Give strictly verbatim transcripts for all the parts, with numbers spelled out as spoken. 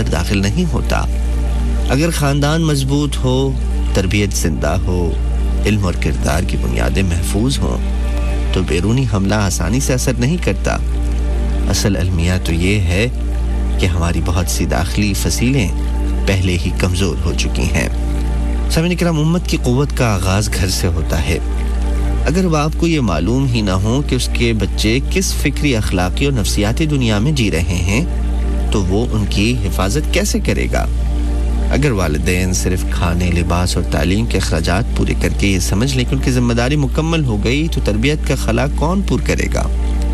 اندر داخل نہیں ہوتا۔ اگر خاندان مضبوط ہو، تربیت زندہ ہو، علم اور کردار کی بنیادیں محفوظ ہوں تو بیرونی حملہ آسانی سے اثر نہیں کرتا۔ اصل المیہ تو یہ ہے کہ ہماری بہت سی داخلی فصیلیں پہلے ہی کمزور ہو چکی ہیں۔ سامعین کرام، امت کی قوت کا آغاز گھر سے ہوتا ہے۔ اگر باپ کو یہ معلوم ہی نہ ہو کہ اس کے بچے کس فکری، اخلاقی اور نفسیاتی دنیا میں جی رہے ہیں تو وہ ان کی حفاظت کیسے کرے گا؟ اگر والدین صرف کھانے، لباس اور تعلیم کے اخراجات پورے کر کے یہ سمجھ لیں کہ ان کی ذمہ داری مکمل ہو گئی تو تربیت کا خلا کون پور کرے گا؟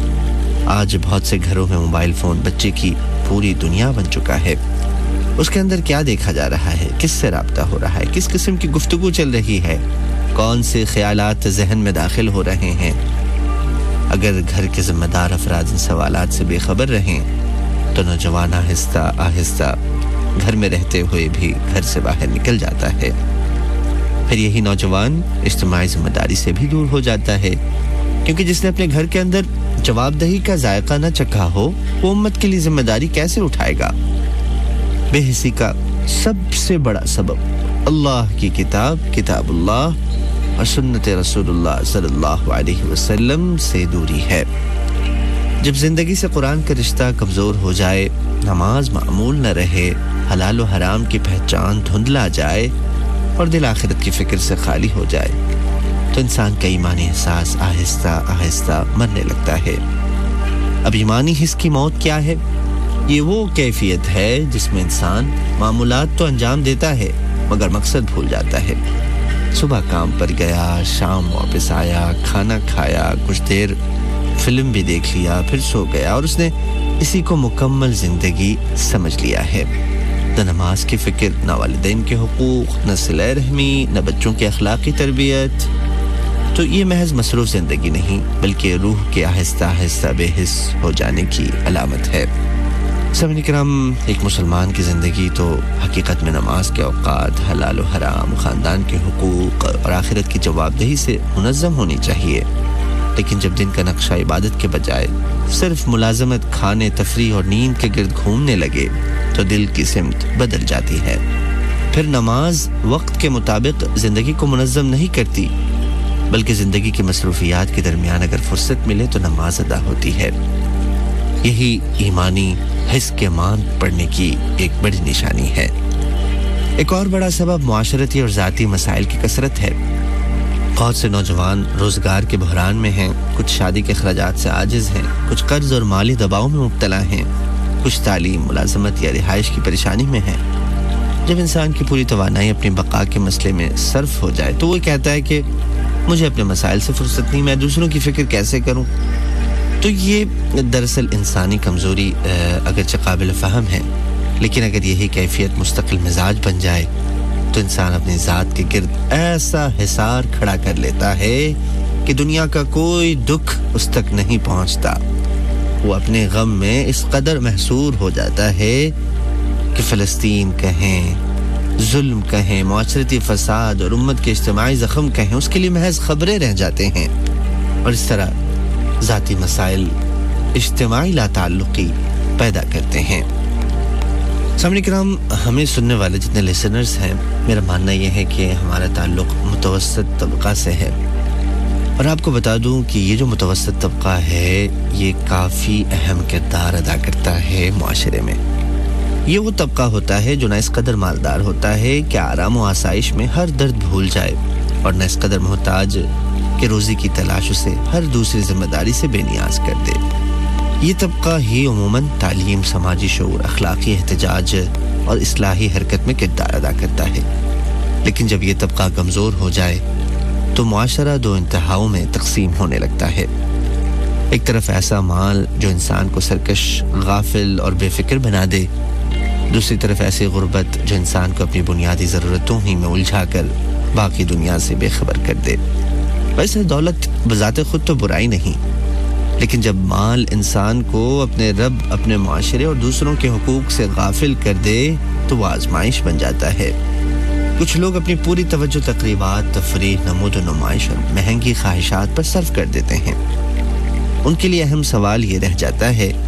آج بہت سے گھروں میں موبائل فون بچے کی پوری دنیا بن چکا ہے۔ اس کے اندر کیا دیکھا جا رہا ہے، کس سے رابطہ ہو رہا ہے، کس قسم کی گفتگو چل رہی ہے، کون سے خیالات ذہن میں داخل ہو رہے ہیں۔ اگر گھر کے ذمہ دار افراد ان سوالات سے بے خبر رہیں تو نوجوان آہستہ آہستہ گھر میں رہتے ہوئے بھی گھر سے باہر نکل جاتا ہے۔ پھر یہی نوجوان اجتماعی ذمہ داری سے بھی دور ہو جاتا ہے، کیونکہ جس نے اپنے گھر کے اندر جواب دہی کا ذائقہ نہ چکھا ہو وہ امت کے لیے ذمہ داری کیسے اٹھائے گا؟ بے حسی کا سب سے بڑا سبب اللہ کی کتاب کتاب اللہ اور سنت رسول اللہ صلی اللہ علیہ وسلم سے دوری ہے۔ جب زندگی سے قرآن کا رشتہ کمزور ہو جائے، نماز معمول نہ رہے، حلال و حرام کی پہچان دھندلا جائے اور دل آخرت کی فکر سے خالی ہو جائے تو انسان کا ایمانی احساس آہستہ آہستہ مرنے لگتا ہے۔ اب ایمانی حس کی موت کیا ہے؟ یہ وہ کیفیت ہے جس میں انسان معمولات تو انجام دیتا ہے مگر مقصد بھول جاتا ہے۔ صبح کام پر گیا، شام واپس آیا، کھانا کھایا، کچھ دیر فلم بھی دیکھ لیا، پھر سو گیا اور اس نے اسی کو مکمل زندگی سمجھ لیا ہے۔ نہ نماز کی فکر، نہ والدین کے حقوق، نہ صلہ رحمی، نہ بچوں کی اخلاقی تربیت۔ تو یہ محض مصروف زندگی نہیں بلکہ روح کے آہستہ آہستہ بے حس ہو جانے کی علامت ہے۔ سامعین کرام، ایک مسلمان کی زندگی تو حقیقت میں نماز کے اوقات، حلال و حرام، خاندان کے حقوق اور آخرت کی جواب دہی سے منظم ہونی چاہیے، لیکن جب دن کا نقشہ عبادت کے بجائے صرف ملازمت، کھانے، تفریح اور نیند کے گرد گھومنے لگے تو دل کی سمت بدل جاتی ہے۔ پھر نماز وقت کے مطابق زندگی کو منظم نہیں کرتی بلکہ زندگی کی مصروفیات کے درمیان اگر فرصت ملے تو نماز ادا ہوتی ہے۔ یہی ایمانی حس کے مان پڑنے کی ایک بڑی نشانی ہے۔ ایک اور بڑا سبب معاشرتی اور ذاتی مسائل کی کثرت ہے۔ بہت سے نوجوان روزگار کے بحران میں ہیں، کچھ شادی کے اخراجات سے عاجز ہیں، کچھ قرض اور مالی دباؤ میں مبتلا ہیں، کچھ تعلیم، ملازمت یا رہائش کی پریشانی میں ہیں۔ جب انسان کی پوری توانائی اپنی بقا کے مسئلے میں صرف ہو جائے تو وہ کہتا ہے کہ مجھے اپنے مسائل سے فرصت نہیں، میں دوسروں کی فکر کیسے کروں؟ تو یہ دراصل انسانی کمزوری اگرچہ قابل فہم ہے، لیکن اگر یہی کیفیت مستقل مزاج بن جائے تو انسان اپنی ذات کے گرد ایسا حصار کھڑا کر لیتا ہے کہ دنیا کا کوئی دکھ اس تک نہیں پہنچتا۔ وہ اپنے غم میں اس قدر محصور ہو جاتا ہے کہ فلسطین کہیں، ظلم کہیں، معاشرتی فساد اور امت کے اجتماعی زخم کہیں، اس کے لیے محض خبریں رہ جاتے ہیں، اور اس طرح ذاتی مسائل اجتماعی لا تعلقی پیدا کرتے ہیں۔ سامعین کرام، ہمیں سننے والے جتنے لسنرز ہیں، میرا ماننا یہ ہے کہ ہمارا تعلق متوسط طبقہ سے ہے، اور آپ کو بتا دوں کہ یہ جو متوسط طبقہ ہے یہ کافی اہم کردار ادا کرتا ہے معاشرے میں۔ یہ وہ طبقہ ہوتا ہے جو نہ اس قدر مالدار ہوتا ہے کہ آرام و آسائش میں ہر درد بھول جائے، اور نہ اس قدر محتاج کہ روزی کی تلاش اسے ہر دوسری ذمہ داری سے بے نیاز کر دے۔ یہ طبقہ ہی عموماً تعلیم، سماجی شعور، اخلاقی احتجاج اور اصلاحی حرکت میں کردار ادا کرتا ہے۔ لیکن جب یہ طبقہ کمزور ہو جائے تو معاشرہ دو انتہاؤں میں تقسیم ہونے لگتا ہے۔ ایک طرف ایسا مال جو انسان کو سرکش، غافل اور بے فکر بنا دے، دوسری طرف ایسی غربت جو انسان کو اپنی بنیادی ضرورتوں ہی میں الجھا کر باقی دنیا سے بے خبر کر دے۔ ویسے دولت بذات خود تو برائی نہیں، لیکن جب مال انسان کو اپنے رب، اپنے معاشرے اور دوسروں کے حقوق سے غافل کر دے تو وہ آزمائش بن جاتا ہے۔ کچھ لوگ اپنی پوری توجہ تقریبات، تفریح، نمود و نمائش اور مہنگی خواہشات پر صرف کر دیتے ہیں۔ ان کے لیے اہم سوال یہ رہ جاتا ہے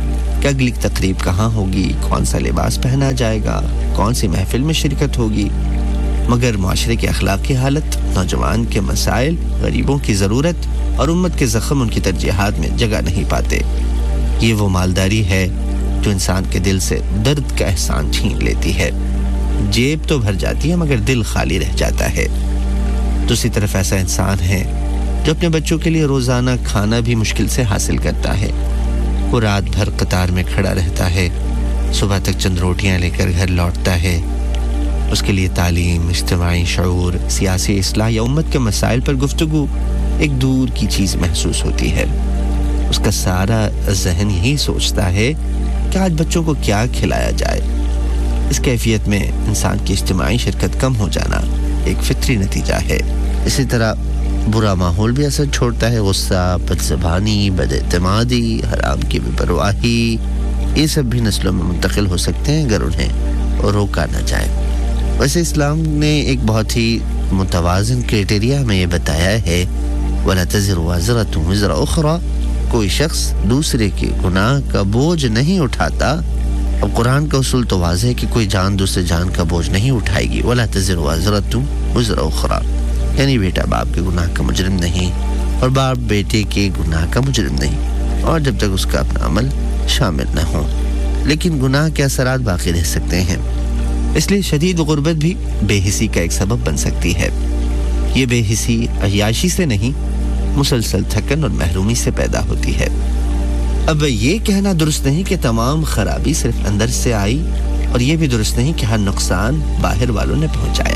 کہ اگلی تقریب کہاں ہوگی, کون سا لباس پہنا جائے گا, کون سی محفل میں شرکت ہوگی, مگر معاشرے کی اخلاقی حالت, نوجوان کے مسائل, غریبوں کی ضرورت اور امت کے زخم ان کی ترجیحات میں جگہ نہیں پاتے. یہ وہ مالداری ہے جو انسان کے دل سے درد کا احسان چھین لیتی ہے. جیب تو بھر جاتی ہے مگر دل خالی رہ جاتا ہے. دوسری طرف ایسا انسان ہے جو اپنے بچوں کے لیے روزانہ کھانا بھی مشکل سے حاصل کرتا ہے. وہ رات بھر قطار میں کھڑا رہتا ہے, صبح تک چند روٹیاں لے کر گھر لوٹتا ہے. اس کے لیے تعلیم, اجتماعی شعور, سیاسی اصلاح یا امت کے مسائل پر گفتگو ایک دور کی چیز محسوس ہوتی ہے. اس کا سارا ذہن یہی سوچتا ہے کہ آج بچوں کو کیا کھلایا جائے. اس کیفیت میں انسان کی اجتماعی شرکت کم ہو جانا ایک فطری نتیجہ ہے. اسی طرح برا ماحول بھی اثر چھوڑتا ہے. غصہ, بدزبانی, بد اعتمادی, حرام کی بے پرواہی, یہ سب بھی نسلوں میں منتقل ہو سکتے ہیں اگر انہیں روکا نہ جائے. ویسے اسلام نے ایک بہت ہی متوازن کرائٹیریا میں یہ بتایا ہے, وَلَا تَزِرُ وَازِرَةٌ وِزْرَ أُخْرَى, کوئی شخص دوسرے کے گناہ کا بوجھ نہیں اٹھاتا. اب قرآن کا اصول تو واضح ہے کہ کوئی جان دوسرے جان کا بوجھ نہیں اٹھائے گی. وَلَا تَزِرُ وَازِرَةٌ وِزْرَ أُخْرَى, یعنی بیٹا باپ کے گناہ کا مجرم نہیں اور باپ بیٹے کے گناہ کا مجرم نہیں, اور جب تک اس کا اپنا عمل شامل نہ ہو. لیکن گناہ کے اثرات باقی رہ سکتے ہیں, اس لیے شدید غربت بھی بے حسی کا ایک سبب بن سکتی ہے. یہ بے حسی عیاشی سے نہیں, مسلسل تھکن اور محرومی سے پیدا ہوتی ہے. اب یہ کہنا درست نہیں کہ تمام خرابی صرف اندر سے آئی, اور یہ بھی درست نہیں کہ ہر نقصان باہر والوں نے پہنچایا.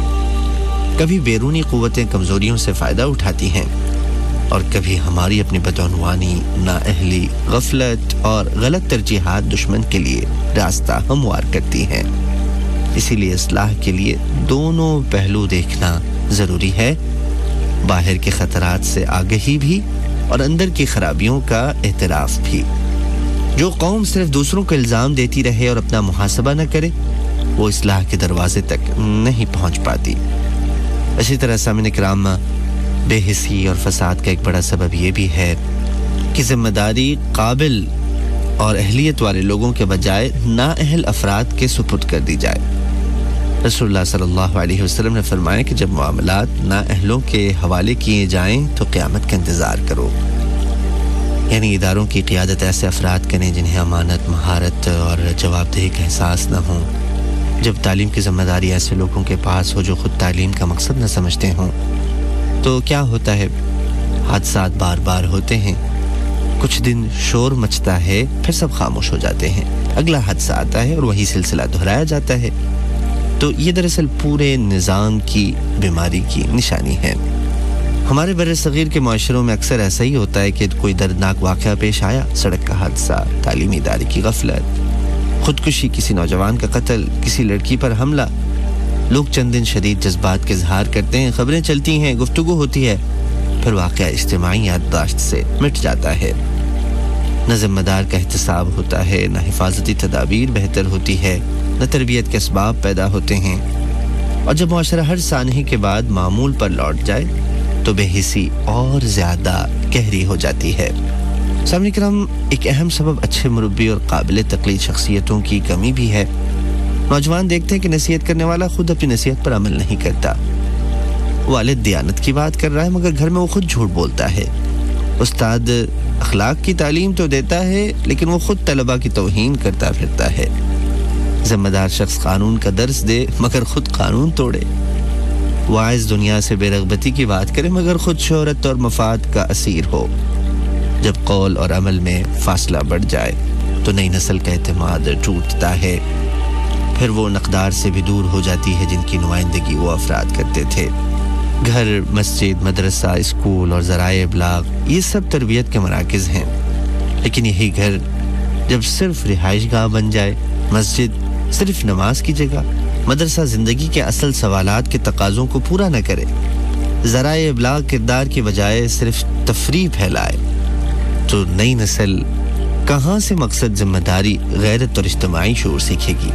کبھی بیرونی قوتیں کمزوریوں سے فائدہ اٹھاتی ہیں, اور کبھی ہماری اپنی بدعنوانی, نااہلی, غفلت اور غلط ترجیحات دشمن کے لیے راستہ ہموار کرتی ہیں. اسی لیے اصلاح کے لیے دونوں پہلو دیکھنا ضروری ہے, باہر کے خطرات سے آگہی بھی اور اندر کی خرابیوں کا اعتراف بھی. جو قوم صرف دوسروں کو الزام دیتی رہے اور اپنا محاسبہ نہ کرے, وہ اصلاح کے دروازے تک نہیں پہنچ پاتی. اسی طرح سامعین کرام, بے حسی اور فساد کا ایک بڑا سبب یہ بھی ہے کہ ذمہ داری قابل اور اہلیت والے لوگوں کے بجائے نااہل افراد کے سپرد کر دی جائے. رسول اللہ صلی اللہ علیہ وسلم نے فرمایا کہ جب معاملات نااہلوں کے حوالے کیے جائیں تو قیامت کا انتظار کرو. یعنی اداروں کی قیادت ایسے افراد کریں جنہیں امانت, مہارت اور جواب دہی کا احساس نہ ہوں. جب تعلیم کی ذمہ داری ایسے لوگوں کے پاس ہو جو خود تعلیم کا مقصد نہ سمجھتے ہوں, تو کیا ہوتا ہے, حادثات بار بار ہوتے ہیں. کچھ دن شور مچتا ہے, پھر سب خاموش ہو جاتے ہیں, اگلا حادثہ آتا ہے اور وہی سلسلہ دہرایا جاتا ہے. تو یہ دراصل پورے نظام کی بیماری کی نشانی ہے. ہمارے بر صغیر کے معاشروں میں اکثر ایسا ہی ہوتا ہے کہ کوئی دردناک واقعہ پیش آیا, سڑک کا حادثہ, تعلیمی ادارے کی غفلت, خودکشی, کسی نوجوان کا قتل, کسی لڑکی پر حملہ. لوگ چند دن شدید جذبات کے اظہار کرتے ہیں, خبریں چلتی ہیں, گفتگو ہوتی ہے, پھر واقعہ اجتماعی یادداشت سے مٹ جاتا ہے. نہ ذمہ دار کا احتساب ہوتا ہے, نہ حفاظتی تدابیر بہتر ہوتی ہے, نہ تربیت کے اسباب پیدا ہوتے ہیں. اور جب معاشرہ ہر سانحے کے بعد معمول پر لوٹ جائے تو بے حسی اور زیادہ گہری ہو جاتی ہے. سامعین کرام, ایک اہم سبب اچھے مربی اور قابل تقلید شخصیتوں کی کمی بھی ہے. نوجوان دیکھتے ہیں کہ نصیحت کرنے والا خود اپنی نصیحت پر عمل نہیں کرتا. والد دیانت کی بات کر رہا ہے مگر گھر میں وہ خود جھوٹ بولتا ہے. استاد اخلاق کی تعلیم تو دیتا ہے لیکن وہ خود طلبہ کی توہین کرتا پھرتا ہے. ذمہ دار شخص قانون کا درس دے مگر خود قانون توڑے. واعظ دنیا سے بے رغبتی کی بات کرے مگر خود شہرت اور مفاد کا اسیر ہو. جب قول اور عمل میں فاصلہ بڑھ جائے تو نئی نسل کا اعتماد ٹوٹتا ہے. پھر وہ نقدار سے بھی دور ہو جاتی ہے جن کی نمائندگی وہ افراد کرتے تھے. گھر, مسجد, مدرسہ, اسکول اور ذرائع ابلاغ یہ سب تربیت کے مراکز ہیں. لیکن یہی گھر جب صرف رہائش گاہ بن جائے, مسجد صرف نماز کی جگہ, مدرسہ زندگی کے اصل سوالات کے تقاضوں کو پورا نہ کرے, ذرائع ابلاغ کردار کی بجائے صرف تفریح پھیلائے, تو نئی نسل کہاں سے مقصد, ذمہ داری, غیرت اور اجتماعی شعور سیکھے گی؟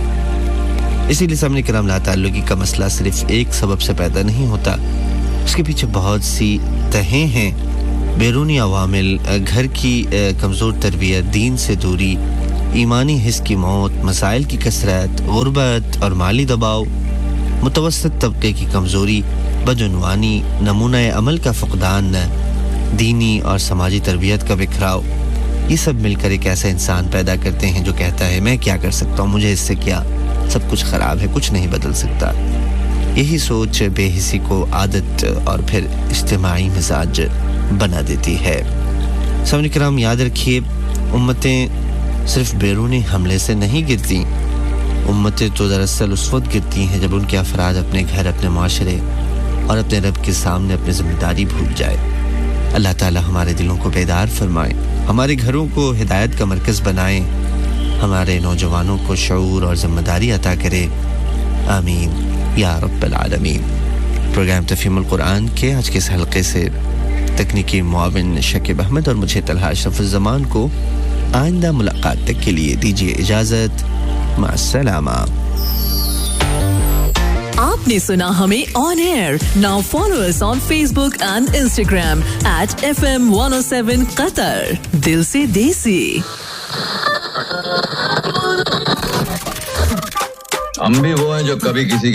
اسی لیے سامنے کرام, لا تعلقی کا مسئلہ صرف ایک سبب سے پیدا نہیں ہوتا, اس کے پیچھے بہت سی تہیں ہیں. بیرونی عوامل, گھر کی کمزور تربیت, دین سے دوری, ईमानी हिस्स की मौत, मसाइल की कसरत, गुर्बत और माली दबाव, मुतवस्सित तबके की कमज़ोरी, बदउनवानी, नमूना अमल का फ़ुक़दान, दीनी और समाजी तरबियत का बिखराव, ये सब मिलकर एक ऐसा इंसान पैदा करते हैं जो कहता है मैं क्या कर सकता हूँ, मुझे इससे क्या, सब कुछ ख़राब है, कुछ नहीं बदल सकता। यही सोच बेहिसी को आदत और फिर इज्तिमाई मिजाज बना देती है। सामने किराम याद रखिए, उम्मतें सिर्फ बैरूनी हमले से नहीं गिरती, उम्मतें तो दरअसल उस वक्त गिरती हैं जब उनके अफराद अपने घर, अपने माशरे और अपने रब के सामने अपनी ज़िम्मेदारी भूल जाए। अल्लाह ताला हमारे दिलों को बेदार फरमाए, हमारे घरों को हिदायत का मरकज़ बनाए, हमारे नौजवानों को शऊर और ज़िम्मेदारी अता करे। आमीन या रब्बल आलमीन। प्रोग्राम तफहीमुल कुरान के आज के इस हल्के से तकनीकी मुआविन शकीब अहमद और मुझे तलहा अशरफुज़्ज़मान को आइंदा मुलाकात तक के लिए दीजिए इजाज़त। मास्सलामा। आपने सुना हमें on air. Now follow us on Facebook and Instagram at F M one O seven Qatar. दिल से देसी। हम भी वो हैं जो कभी किसी